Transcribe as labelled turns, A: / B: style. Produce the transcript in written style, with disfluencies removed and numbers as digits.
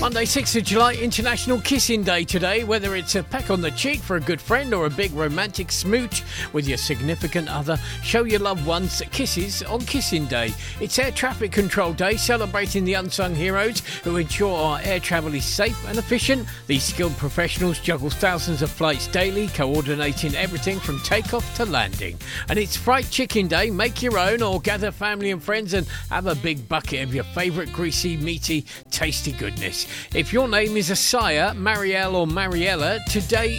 A: Monday, 6th of July, International Kissing Day today. Whether it's a peck on the cheek for a good friend or a big romantic smooch with your significant other, show your loved ones kisses on Kissing Day. It's Air Traffic Control Day, celebrating the unsung heroes who ensure our air travel is safe and efficient. These skilled professionals juggle thousands of flights daily, coordinating everything from takeoff to landing. And it's Fried Chicken Day. Make your own or gather family and friends and have a big bucket of your favourite greasy, meaty, tasty goodness. If your name is Asaya, Marielle or Mariella, today